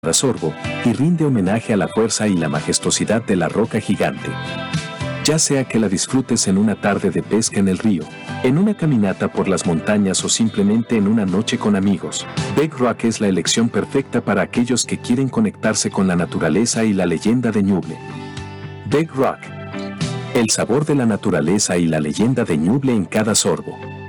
sorbo, y rinde homenaje a la fuerza y la majestuosidad de la roca gigante. Ya sea que la disfrutes en una tarde de pesca en el río, en una caminata por las montañas o simplemente en una noche con amigos, Big Rock es la elección perfecta para aquellos que quieren conectarse con la naturaleza y la leyenda de Ñuble. Big Rock. El sabor de la naturaleza y la leyenda de Ñuble en cada sorbo.